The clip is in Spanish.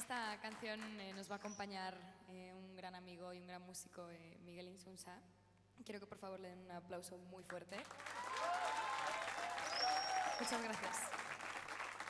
esta canción nos va a acompañar un gran amigo y un gran músico, Miguel Insunza. Quiero que por favor le den un aplauso muy fuerte. Muchas gracias.